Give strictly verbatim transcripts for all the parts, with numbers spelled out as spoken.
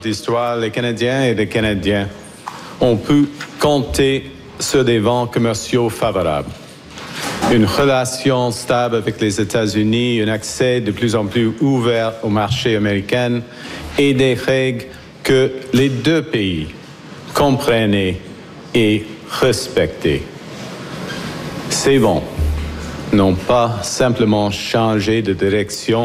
D'histoire, les Canadiens et les Canadiens ont pu compter sur des vents commerciaux favorables. Une relation stable avec les États-Unis, un accès de plus en plus ouvert au marché américain et des règles que les deux pays comprenaient et respectaient. Ces vents n'ont pas simplement changé de direction,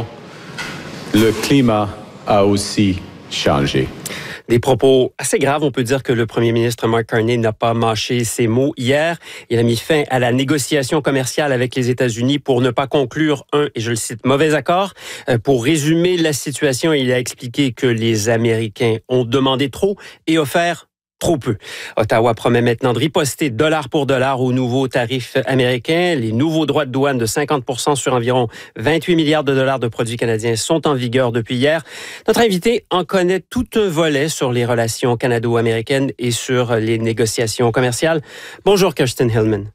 le climat a aussi changé. Des propos assez graves. On peut dire que le premier ministre Mark Carney n'a pas mâché ses mots hier. Il a mis fin à la négociation commerciale avec les États-Unis pour ne pas conclure un, et je le cite, mauvais accord. Pour résumer la situation, il a expliqué que les Américains ont demandé trop et offert trop peu. Ottawa promet maintenant de riposter dollar pour dollar aux nouveaux tarifs américains. Les nouveaux droits de douane de cinquante pour cent sur environ vingt-huit milliards de dollars de produits canadiens sont en vigueur depuis hier. Notre invité en connaît tout un volet sur les relations canado-américaines et sur les négociations commerciales. Bonjour, Kirsten Hillman.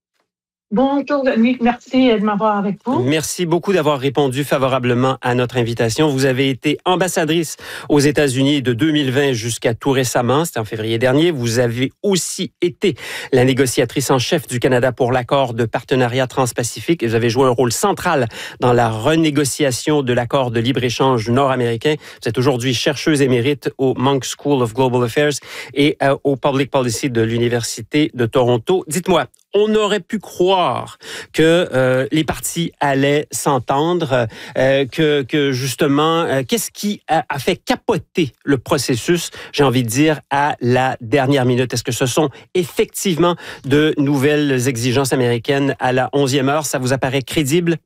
Bonjour, Nick. Merci de m'avoir avec vous. Merci beaucoup d'avoir répondu favorablement à notre invitation. Vous avez été ambassadrice aux États-Unis de deux mille vingt jusqu'à tout récemment, c'était en février dernier. Vous avez aussi été la négociatrice en chef du Canada pour l'accord de partenariat transpacifique et vous avez joué un rôle central dans la renégociation de l'accord de libre-échange nord-américain. Vous êtes aujourd'hui chercheuse émérite au Munk School of Global Affairs et au Public Policy de l'Université de Toronto. Dites-moi, on aurait pu croire que euh, les partis allaient s'entendre, euh, que, que justement, euh, qu'est-ce qui a, a fait capoter le processus, j'ai envie de dire, à la dernière minute? Est-ce que ce sont effectivement de nouvelles exigences américaines à la onzième heure? Ça vous apparaît crédible?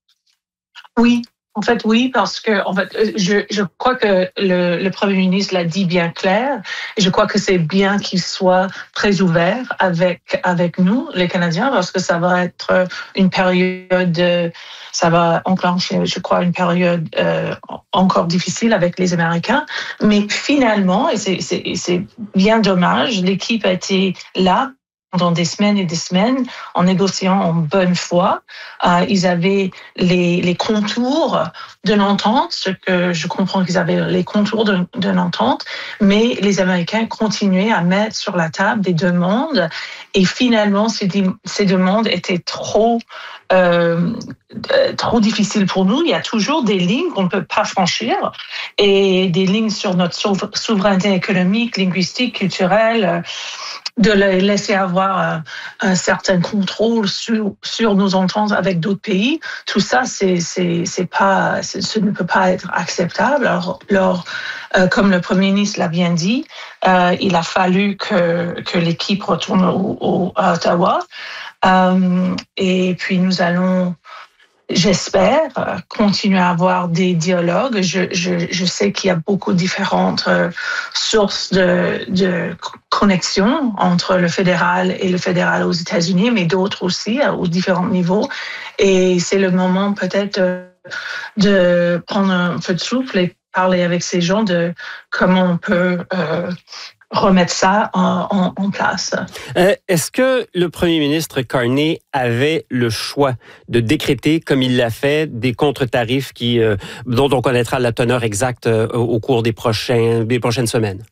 Oui. En fait, oui, parce que en fait, je, je crois que le, le Premier ministre l'a dit bien clair. Et je crois que c'est bien qu'il soit très ouvert avec avec nous, les Canadiens, parce que ça va être une période, ça va enclencher, je crois, une période euh, encore difficile avec les Américains. Mais finalement, et c'est, c'est, c'est bien dommage, l'équipe a été là pendant des semaines et des semaines, en négociant en bonne foi. Euh, ils avaient les, les contours de l'entente, ce que je comprends qu'ils avaient les contours de, de l'entente, mais les Américains continuaient à mettre sur la table des demandes et finalement, ces, ces demandes étaient trop, euh, trop difficiles pour nous. Il y a toujours des lignes qu'on ne peut pas franchir et des lignes sur notre souveraineté économique, linguistique, culturelle, de les laisser avoir un, un certain contrôle sur, sur nos ententes avec d'autres pays. Tout ça, c'est, c'est, c'est pas, c'est, ce ne peut pas être acceptable. Alors, alors euh, comme le Premier ministre l'a bien dit, euh, il a fallu que, que l'équipe retourne au, au, à Ottawa. Euh, et puis, nous allons, j'espère, continuer à avoir des dialogues. Je, je, je sais qu'il y a beaucoup de différentes sources de, de connexion entre le fédéral et le fédéral aux États-Unis, mais d'autres aussi, aux différents niveaux. Et c'est le moment peut-être de, de prendre un peu de souffle et parler avec ces gens de comment on peut euh, remettre ça en, en, en place. Euh, est-ce que le premier ministre Carney avait le choix de décréter, comme il l'a fait, des contre-tarifs qui, euh, dont on connaîtra la teneur exacte euh, au cours des, prochains, des prochaines semaines?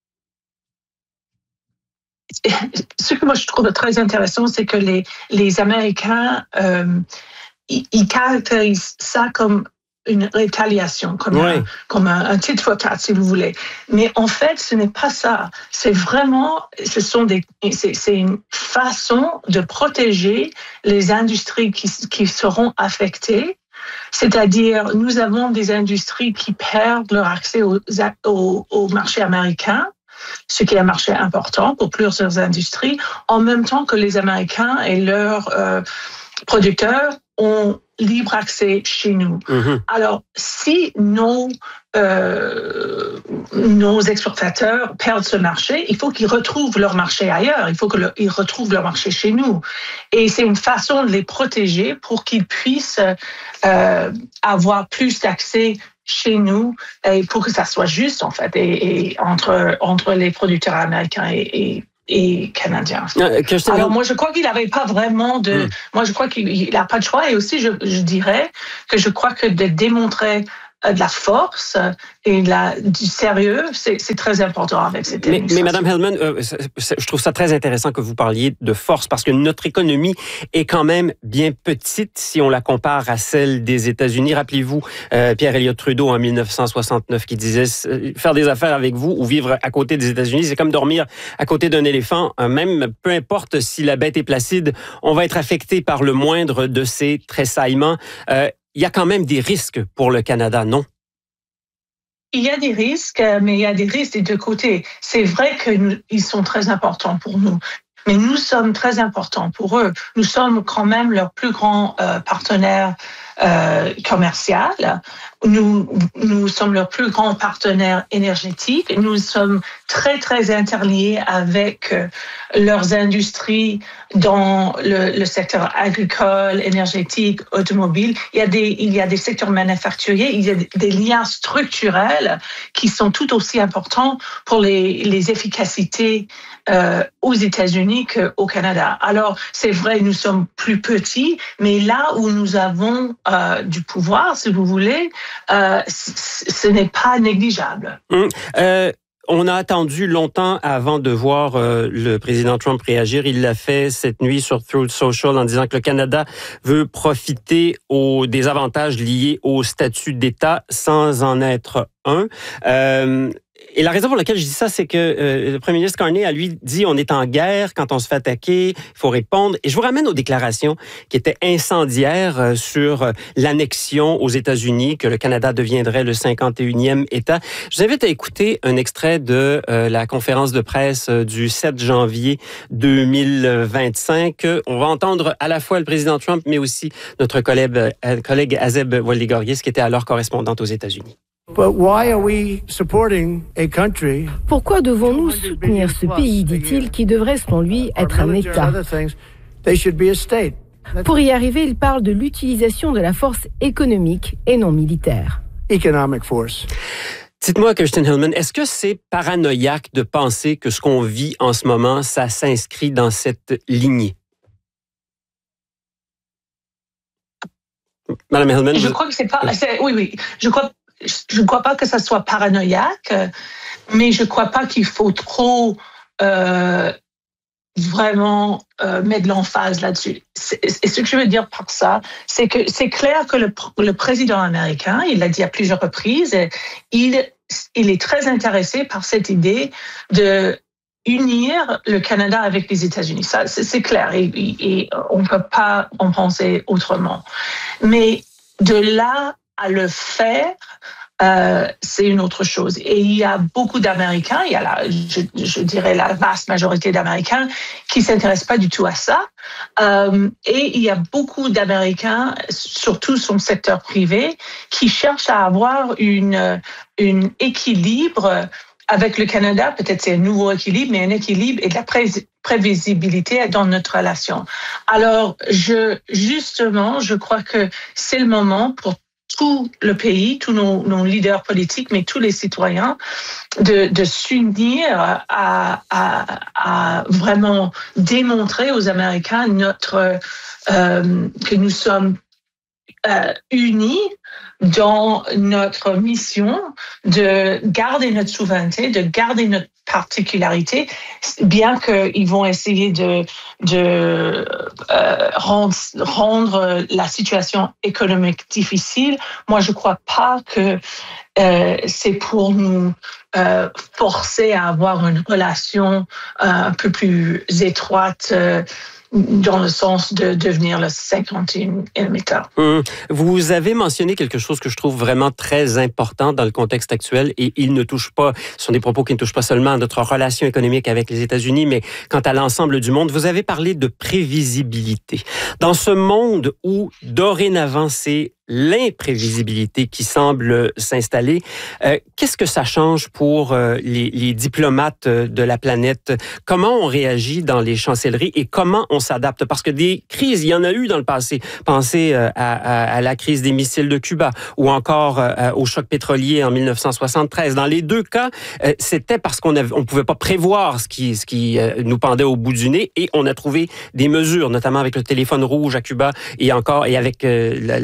Ce que moi je trouve très intéressant, c'est que les, les Américains, euh, ils, ils caractérisent ça comme une rétaliation, comme, oui. un, comme un, un tit for tat, si vous voulez. Mais en fait, ce n'est pas ça. C'est vraiment, ce sont des, c'est, c'est une façon de protéger les industries qui, qui seront affectées. C'est-à-dire, nous avons des industries qui perdent leur accès au, au, au marché américain, ce qui est un marché important pour plusieurs industries, en même temps que les Américains et leurs euh, producteurs ont libre accès chez nous. Mm-hmm. Alors, si nos, euh, nos exportateurs perdent ce marché, il faut qu'ils retrouvent leur marché ailleurs. Il faut qu'ils retrouvent leur marché chez nous. Et c'est une façon de les protéger pour qu'ils puissent euh, avoir plus d'accès chez nous et pour que ça soit juste, en fait, et, et entre, entre les producteurs américains et, et et canadien. Euh, Alors moi je crois qu'il n'avait pas vraiment de, mmh. moi je crois qu'il n'a pas de choix et aussi je, je dirais que je crois que de démontrer de la force et de la, du sérieux, c'est, c'est très important avec cette mais, mais Mme Hellman, euh, je trouve ça très intéressant que vous parliez de force parce que notre économie est quand même bien petite si on la compare à celle des États-Unis. Rappelez-vous euh, Pierre Elliott Trudeau en dix-neuf cent soixante-neuf qui disait « Faire des affaires avec vous ou vivre à côté des États-Unis, c'est comme dormir à côté d'un éléphant. Même peu importe si la bête est placide, on va être affecté par le moindre de ses tressaillements. Euh, » Il y a quand même des risques pour le Canada, non? Il y a des risques, mais il y a des risques des deux côtés. C'est vrai qu'ils sont très importants pour nous, mais nous sommes très importants pour eux. Nous sommes quand même leur plus grand euh, partenaire euh, commercial. Nous, nous sommes leur plus grand partenaire énergétique. Nous sommes très, très interliés avec euh, leurs industries dans le, le secteur agricole, énergétique, automobile. Il y a des, il y a des secteurs manufacturiers, il y a des liens structurels qui sont tout aussi importants pour les, les efficacités euh, aux États-Unis qu'au Canada. Alors, c'est vrai, nous sommes plus petits, mais là où nous avons euh, du pouvoir, si vous voulez, euh, c- ce n'est pas négligeable. Mmh. Euh... On a attendu longtemps avant de voir euh, le président Trump réagir. Il l'a fait cette nuit sur Truth Social en disant que le Canada veut profiter aux, des avantages liés au statut d'État sans en être un. Euh, Et la raison pour laquelle je dis ça, c'est que euh, le premier ministre Carney a lui dit on est en guerre quand on se fait attaquer, il faut répondre. Et je vous ramène aux déclarations qui étaient incendiaires euh, sur euh, l'annexion aux États-Unis, que le Canada deviendrait le cinquante et unième État. Je vous invite à écouter un extrait de euh, la conférence de presse euh, du sept janvier deux mille vingt-cinq. On va entendre à la fois le président Trump, mais aussi notre collègue, euh, collègue Azeb Waldegorgis, qui était alors correspondante aux États-Unis. Pourquoi devons-nous soutenir ce pays, dit-il, qui devrait, selon lui, être un État? Pour y arriver, il parle de l'utilisation de la force économique et non militaire. Dites-moi, Kirsten Hillman, est-ce que c'est paranoïaque de penser que ce qu'on vit en ce moment, ça s'inscrit dans cette lignée? Madame Hillman, je vous... crois que c'est pas. C'est, oui, oui. Je crois. Je ne crois pas que ça soit paranoïaque, mais je ne crois pas qu'il faut trop euh, vraiment euh, mettre l'emphase là-dessus. C'est, et ce que je veux dire par ça, c'est que c'est clair que le, le président américain, il l'a dit à plusieurs reprises, il, il est très intéressé par cette idée de unir le Canada avec les États-Unis. Ça, c'est, c'est clair, et, et on ne peut pas en penser autrement. Mais de là à le faire, euh, c'est une autre chose. Et il y a beaucoup d'Américains, il y a la, je, je dirais la vaste majorité d'Américains qui ne s'intéressent pas du tout à ça. Euh, et il y a beaucoup d'Américains, surtout sur le secteur privé, qui cherchent à avoir une, une équilibre avec le Canada. Peut-être c'est un nouveau équilibre, mais un équilibre et de la pré- prévisibilité dans notre relation. Alors, je, justement, je crois que c'est le moment pour tout le pays, tous nos, nos leaders politiques, mais tous les citoyens, de, de s'unir à, à, à vraiment démontrer aux Américains notre, euh, que nous sommes euh, unis dans notre mission de garder notre souveraineté, de garder notre particularité, bien qu'ils vont essayer de, de euh, rendre, rendre la situation économique difficile. Moi, je ne crois pas que euh, c'est pour nous euh, forcer à avoir une relation euh, un peu plus étroite euh, dans le sens de devenir le cinquantième État. Hum. Vous avez mentionné quelque chose que je trouve vraiment très important dans le contexte actuel et il ne touche pas, ce sont des propos qui ne touchent pas seulement à notre relation économique avec les États-Unis, mais quant à l'ensemble du monde. Vous avez parlé de prévisibilité. Dans ce monde où, dorénavant, c'est l'imprévisibilité qui semble s'installer. Euh, qu'est-ce que ça change pour euh, les, les diplomates de la planète? Comment on réagit dans les chancelleries et comment on s'adapte? Parce que des crises, il y en a eu dans le passé. Pensez euh, à, à, à la crise des missiles de Cuba ou encore euh, au choc pétrolier en dix-neuf cent soixante-treize. Dans les deux cas, euh, c'était parce qu'on ne pouvait pas prévoir ce qui, ce qui euh, nous pendait au bout du nez et on a trouvé des mesures, notamment avec le téléphone rouge à Cuba et encore et avec euh, l'agence internationale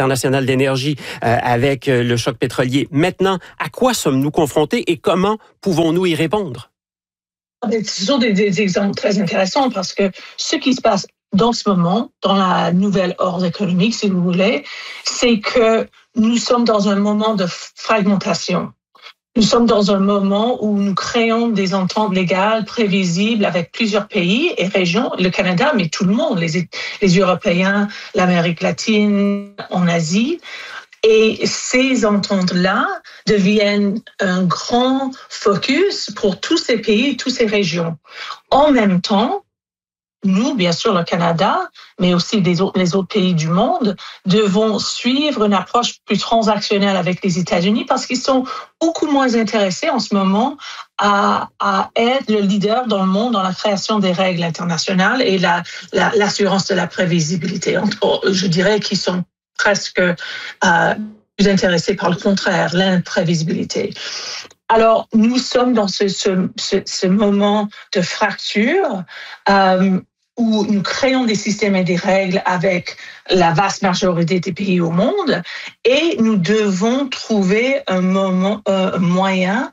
internationale d'énergie euh, avec euh, le choc pétrolier. Maintenant, à quoi sommes-nous confrontés et comment pouvons-nous y répondre? Ce sont des, des exemples très intéressants parce que ce qui se passe dans ce moment, dans la nouvelle ordre économique, si vous voulez, c'est que nous sommes dans un moment de fragmentation. Nous sommes dans un moment où nous créons des ententes légales prévisibles avec plusieurs pays et régions, le Canada, mais tout le monde, les, les Européens, l'Amérique latine, en Asie. Et ces ententes-là deviennent un grand focus pour tous ces pays, toutes ces régions. En même temps, nous, bien sûr, le Canada, mais aussi les autres, les autres pays du monde, devons suivre une approche plus transactionnelle avec les États-Unis parce qu'ils sont beaucoup moins intéressés en ce moment à, à être le leader dans le monde dans la création des règles internationales et la, la, l'assurance de la prévisibilité. Je dirais qu'ils sont presque euh, plus intéressés par le contraire, l'imprévisibilité. Alors, nous sommes dans ce, ce, ce, ce moment de fracture euh, où nous créons des systèmes et des règles avec la vaste majorité des pays au monde et nous devons trouver un moment, un moyen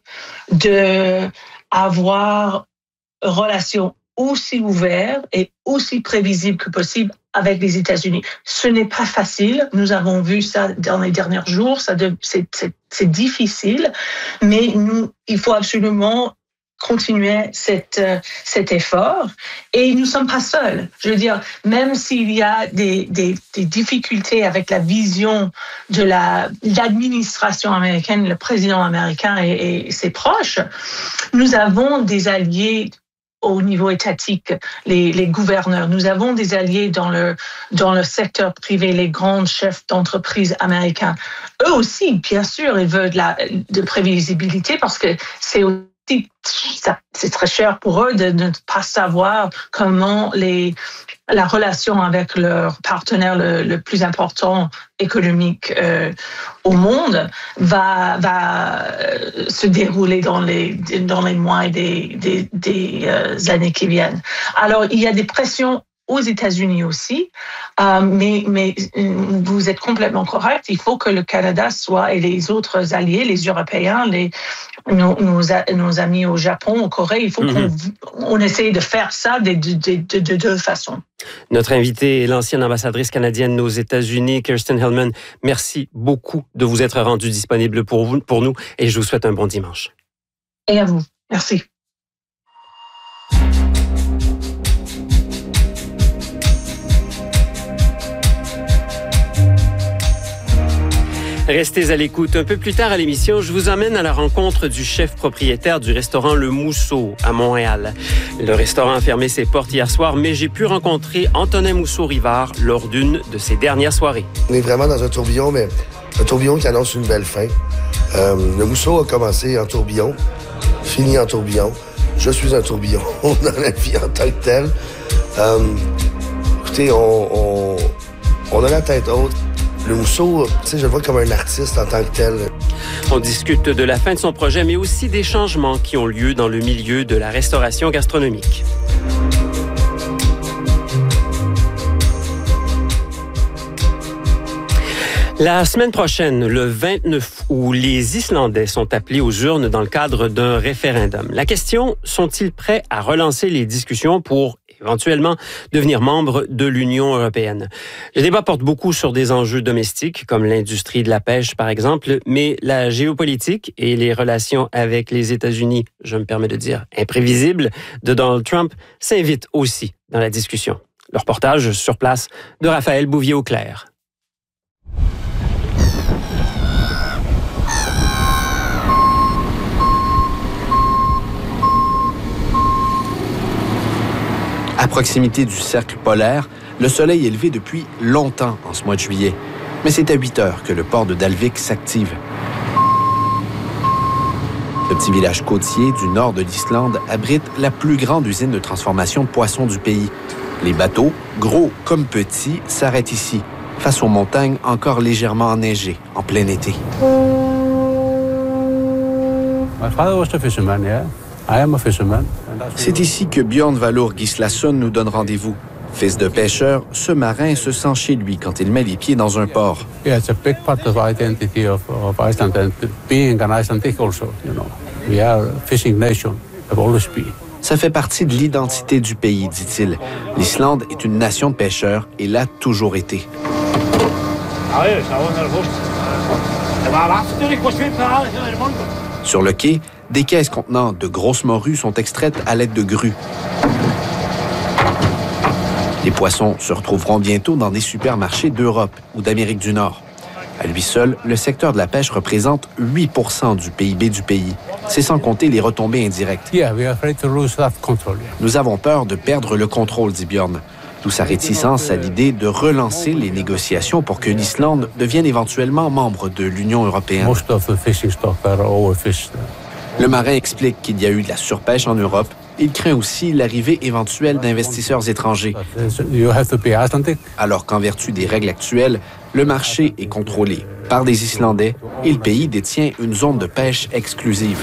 d'avoir une relation aussi ouverte et aussi prévisible que possible avec les États-Unis. Ce n'est pas facile. Nous avons vu ça dans les derniers jours. Ça de, c'est, c'est, c'est difficile, mais nous, il faut absolument continuer cette, euh, cet effort. Et nous ne sommes pas seuls. Je veux dire, même s'il y a des, des, des difficultés avec la vision de la, l'administration américaine, le président américain et, et ses proches, nous avons des alliés au niveau étatique, les, les gouverneurs. Nous avons des alliés dans le, dans le secteur privé, les grands chefs d'entreprise américains. Eux aussi, bien sûr, ils veulent de, la, de prévisibilité parce que c'est aussi c'est très cher pour eux de ne pas savoir comment les, la relation avec leur partenaire le, le plus important économique euh, au monde va, va se dérouler dans les, dans les mois et des, des, des euh, années qui viennent. Alors, il y a des pressions aux États-Unis aussi, euh, mais, mais vous êtes complètement correct. Il faut que le Canada soit, et les autres alliés, les Européens, les, nos, nos, nos amis au Japon, au Corée, il faut mm-hmm. qu'on on essaye de faire ça de, de, de, de deux façons. Notre invitée est l'ancienne ambassadrice canadienne aux États-Unis, Kirsten Hellman. Merci beaucoup de vous être rendue disponible pour, vous, pour nous et je vous souhaite un bon dimanche. Et à vous. Merci. Restez à l'écoute. Un peu plus tard à l'émission, je vous emmène à la rencontre du chef propriétaire du restaurant Le Mousseau à Montréal. Le restaurant a fermé ses portes hier soir, mais j'ai pu rencontrer Antonin Mousseau-Rivard lors d'une de ses dernières soirées. On est vraiment dans un tourbillon, mais un tourbillon qui annonce une belle fin. Euh, le Mousseau a commencé en tourbillon, fini en tourbillon. Je suis un tourbillon dans la vie en tant que tel. Euh, écoutez, on, on, on a la tête haute. Le Mousseau, tu sais, je le vois comme un artiste en tant que tel. On discute de la fin de son projet, mais aussi des changements qui ont lieu dans le milieu de la restauration gastronomique. La semaine prochaine, le vingt-neuf août, les Islandais sont appelés aux urnes dans le cadre d'un référendum. La question, sont-ils prêts à relancer les discussions pour éventuellement devenir membres de l'Union européenne? Le débat porte beaucoup sur des enjeux domestiques, comme l'industrie de la pêche, par exemple, mais la géopolitique et les relations avec les États-Unis, je me permets de dire imprévisibles, de Donald Trump, s'invitent aussi dans la discussion. Le reportage sur place de Raphaël Bouvier-Auclair. À proximité du cercle polaire, le soleil est levé depuis longtemps en ce mois de juillet. Mais c'est à huit heures que le port de Dalvik s'active. Ce petit village côtier du nord de l'Islande abrite la plus grande usine de transformation de poissons du pays. Les bateaux, gros comme petits, s'arrêtent ici, face aux montagnes encore légèrement enneigées en plein été. C'est ici que Björn Valur Gislason nous donne rendez-vous. Fils de pêcheur, ce marin se sent chez lui quand il met les pieds dans un port. Yeah, it's a big part of the identity of, of Iceland and being an Icelandic also, you know. We are a fishing nation, have always been. Ça fait partie de l'identité du pays, dit-il. L'Islande est une nation de pêcheurs et l'a toujours été. Sur le quai, des caisses contenant de grosses morues sont extraites à l'aide de grues. Les poissons se retrouveront bientôt dans des supermarchés d'Europe ou d'Amérique du Nord. À lui seul, le secteur de la pêche représente huit pour cent du P I B du pays. C'est sans compter les retombées indirectes. Yeah, we are afraid to lose that control. Nous avons peur de perdre le contrôle, dit Björn. D'où sa réticence à l'idée de relancer les négociations pour que l'Islande devienne éventuellement membre de l'Union européenne. Most of the fishing stock are overfished. Le marin explique qu'il y a eu de la surpêche en Europe. Il craint aussi l'arrivée éventuelle d'investisseurs étrangers. You have to be Icelandic. Alors qu'en vertu des règles actuelles, le marché est contrôlé par des Islandais et le pays détient une zone de pêche exclusive.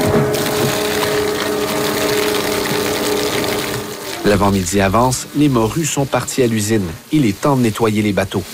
L'avant-midi avance, les morues sont parties à l'usine. Il est temps de nettoyer les bateaux.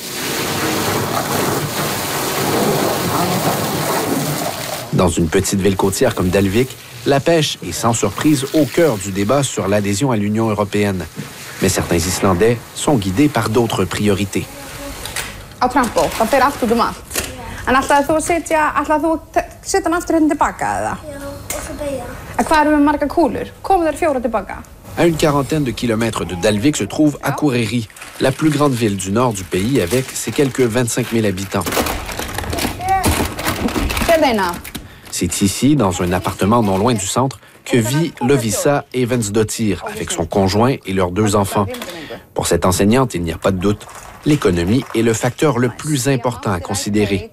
Dans une petite ville côtière comme Dalvik, la pêche est sans surprise au cœur du débat sur l'adhésion à l'Union européenne. Mais certains Islandais sont guidés par d'autres priorités. Á trampó, það fer allt út um allt. En ætlaðir þú að setja, ætlaðir þú að setja hann aftur hérna tilbaka eða? Já, og svo beygja. En hvað eru með marga kúlur? Komu þær fjóra tilbaka? À une quarantaine de kilomètres de Dalvik se trouve Akureyri, la plus grande ville du nord du pays avec ses quelques vingt-cinq mille habitants. Sérðu C'est ici, dans un appartement non loin du centre, que vit Lovisa Evansdottir avec son conjoint et leurs deux enfants. Pour cette enseignante, il n'y a pas de doute. L'économie est le facteur le plus important à considérer.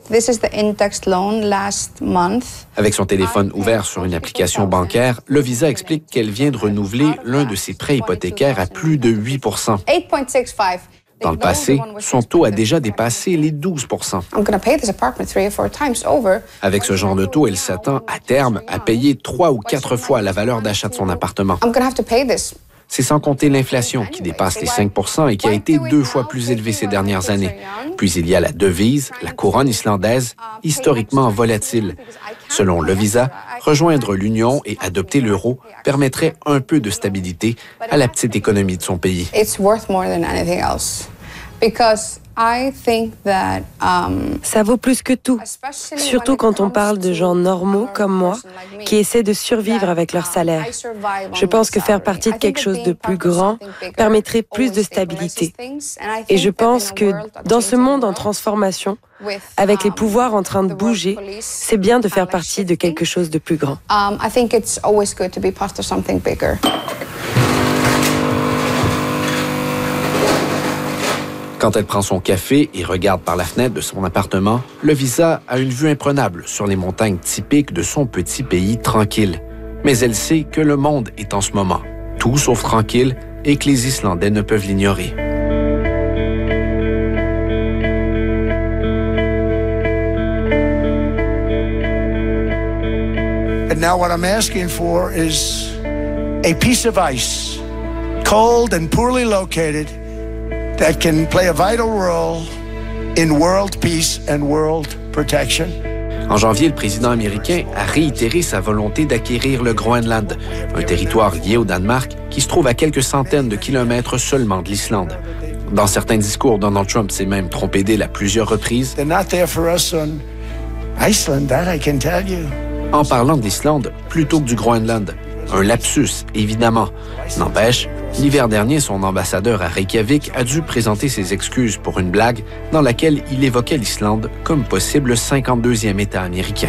Avec son téléphone ouvert sur une application bancaire, Lovisa explique qu'elle vient de renouveler l'un de ses prêts hypothécaires à plus de huit pour cent. Dans le passé, son taux a déjà dépassé les douze pour cent. Avec ce genre de taux, elle s'attend à terme à payer trois ou quatre fois la valeur d'achat de son appartement. C'est sans compter l'inflation qui dépasse les cinq pour cent et qui a été deux fois plus élevée ces dernières années. Puis il y a la devise, la couronne islandaise, historiquement volatile. Selon Lovisa, rejoindre l'Union et adopter l'euro permettrait un peu de stabilité à la petite économie de son pays. Ça vaut plus que tout, surtout quand on parle de gens normaux comme moi qui essaient de survivre avec leur salaire. Je pense que faire partie de quelque chose de plus grand permettrait plus de stabilité. Et je pense que dans ce monde en transformation, avec les pouvoirs en train de bouger, c'est bien de faire partie de quelque chose de plus grand. Quand elle prend son café et regarde par la fenêtre de son appartement, Lovisa a une vue imprenable sur les montagnes typiques de son petit pays tranquille. Mais elle sait que le monde est en ce moment tout sauf tranquille et que les Islandais ne peuvent l'ignorer. And now what I'm asking for is a piece of ice, cold and poorly located, that can play a vital role in world peace and world protection. En janvier, le président américain a réitéré sa volonté d'acquérir le Groenland, un territoire lié au Danemark qui se trouve à quelques centaines de kilomètres seulement de l'Islande. Dans certains discours, Donald Trump s'est même trompé d'île à plusieurs reprises. They're not there for us on Iceland, that I can tell you. En parlant de l'Islande plutôt que du Groenland. Un lapsus, évidemment. N'empêche, l'hiver dernier, son ambassadeur à Reykjavik a dû présenter ses excuses pour une blague dans laquelle il évoquait l'Islande comme possible cinquante-deuxième État américain.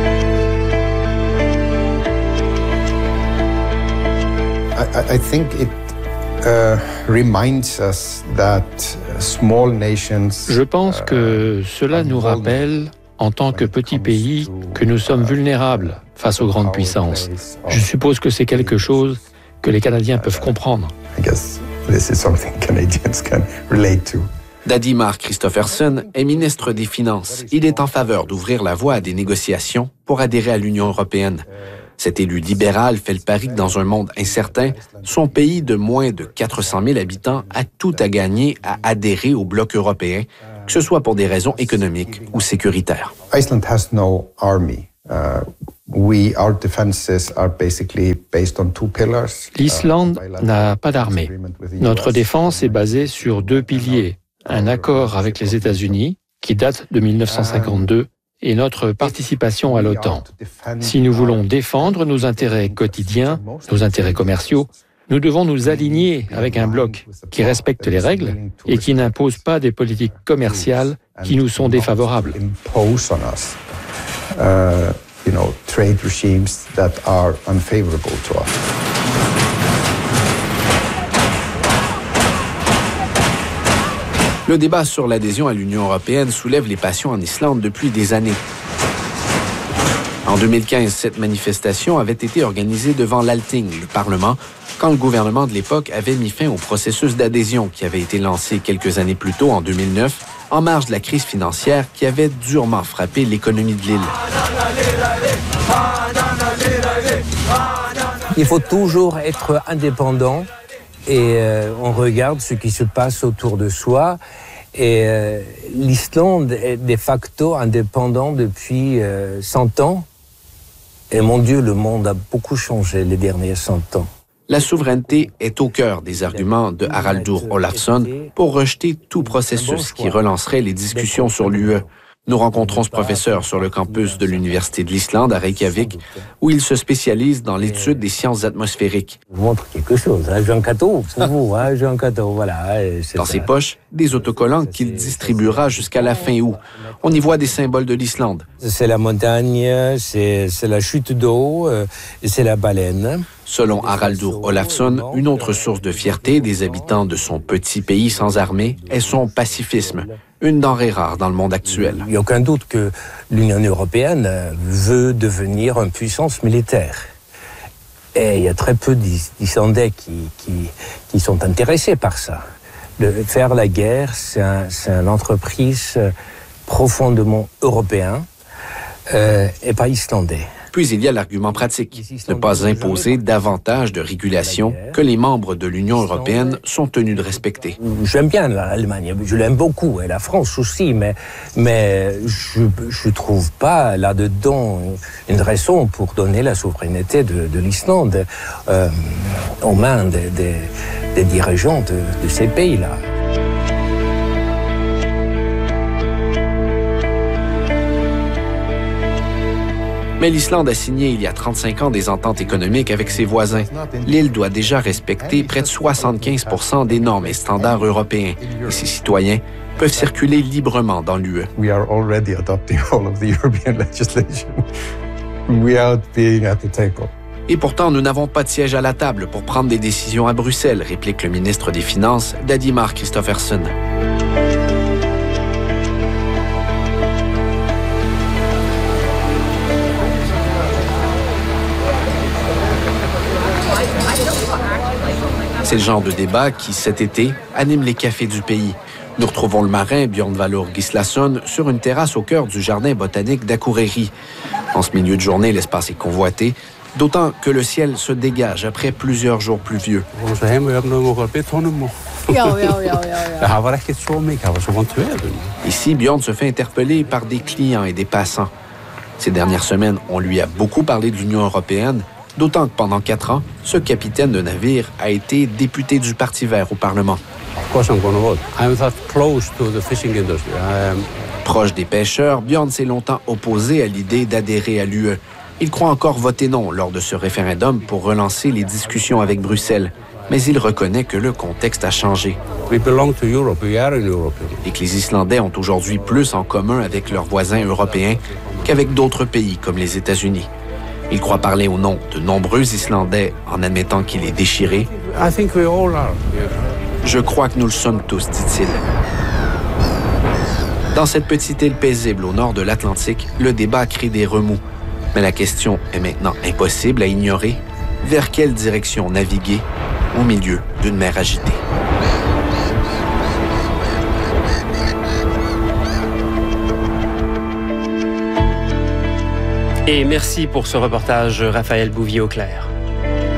I, I think it uh, reminds us that small nations. Je pense que cela nous rappelle, en tant que petit pays, que nous sommes vulnérables face aux grandes puissances. Je suppose que c'est quelque chose que les Canadiens peuvent comprendre. Dadimar Christopherson est ministre des Finances. Il est en faveur d'ouvrir la voie à des négociations pour adhérer à l'Union européenne. Cet élu libéral fait le pari que dans un monde incertain, son pays de moins de quatre cent mille habitants a tout à gagner à adhérer au bloc européen, que ce soit pour des raisons économiques ou sécuritaires. Iceland has no army. Uh, we, our defenses are basically based on two pillars. L'Islande n'a pas d'armée. Notre défense est basée sur deux piliers. Un accord avec les États-Unis, qui date de mille neuf cent cinquante-deux, et notre participation à l'OTAN. Si nous voulons défendre nos intérêts quotidiens, nos intérêts commerciaux, nous devons nous aligner avec un bloc qui respecte les règles et qui n'impose pas des politiques commerciales qui nous sont défavorables. Uh, you know, trade regimes that are unfavorable to us. Le débat sur l'adhésion à l'Union européenne soulève les passions en Islande depuis des années. En deux mille quinze, cette manifestation avait été organisée devant l'Althing, le Parlement, quand le gouvernement de l'époque avait mis fin au processus d'adhésion qui avait été lancé quelques années plus tôt, en deux mille neuf, en marge de la crise financière qui avait durement frappé l'économie de l'île. Il faut toujours être indépendant et euh, on regarde ce qui se passe autour de soi. Et euh, l'Islande est de facto indépendant depuis euh, cent ans. Et mon Dieu, le monde a beaucoup changé les derniers cent ans. La souveraineté est au cœur des arguments de Haraldur Ólafsson pour rejeter tout processus qui relancerait les discussions sur l'U E. Nous rencontrons ce professeur sur le campus de l'Université de l'Islande à Reykjavik, où il se spécialise dans l'étude des sciences atmosphériques. Je vous montre quelque chose, hein, j'ai un cadeau pour vous, hein, j'ai un cadeau, voilà. Dans ses poches, des autocollants qu'il distribuera jusqu'à la fin août. On y voit des symboles de l'Islande. C'est la montagne, c'est, c'est la chute d'eau, euh, et c'est la baleine. Selon Haraldur Ólafsson, une autre source de fierté des habitants de son petit pays sans armée est son pacifisme, une denrée rare dans le monde actuel. Il n'y a aucun doute que l'Union européenne veut devenir une puissance militaire. Et il y a très peu d'Islandais qui, qui, qui sont intéressés par ça. Le, faire la guerre, c'est, un, c'est une entreprise profondément européenne euh, et pas islandais. Puis il y a l'argument pratique, ne pas imposer davantage de régulations que les membres de l'Union européenne sont tenus de respecter. J'aime bien l'Allemagne, je l'aime beaucoup, et la France aussi, mais, mais je ne trouve pas là-dedans une raison pour donner la souveraineté de, de l'Islande euh, aux mains des, des, des dirigeants de, de ces pays-là. Mais l'Islande a signé il y a trente-cinq ans des ententes économiques avec ses voisins. L'île doit déjà respecter près de soixante-quinze pour cent des normes et standards européens. Et ses citoyens peuvent circuler librement dans l'U E. We are already adopting all of the European legislation. Without being at the table. Et pourtant, nous n'avons pas de siège à la table pour prendre des décisions à Bruxelles, réplique le ministre des Finances, Dadimar Kristoffersen. C'est le genre de débat qui, cet été, anime les cafés du pays. Nous retrouvons le marin Björn Valur Gislason sur une terrasse au cœur du jardin botanique d'Akureyri. En ce milieu de journée, l'espace est convoité, d'autant que le ciel se dégage après plusieurs jours pluvieux. Ici, Björn se fait interpeller par des clients et des passants. Ces dernières semaines, on lui a beaucoup parlé de l'Union européenne, d'autant que pendant quatre ans, ce capitaine de navire a été député du Parti vert au Parlement. Proche des pêcheurs, Björn s'est longtemps opposé à l'idée d'adhérer à l'U E. Il croit encore voter non lors de ce référendum pour relancer les discussions avec Bruxelles. Mais il reconnaît que le contexte a changé. Et que les Islandais ont aujourd'hui plus en commun avec leurs voisins européens qu'avec d'autres pays comme les États-Unis. Il croit parler au nom de nombreux Islandais en admettant qu'il est déchiré. Je crois que nous le sommes tous, dit-il. Dans cette petite île paisible au nord de l'Atlantique, le débat crée des remous. Mais la question est maintenant impossible à ignorer. Vers quelle direction naviguer au milieu d'une mer agitée? Et merci pour ce reportage, Raphaël Bouvier-Auclair.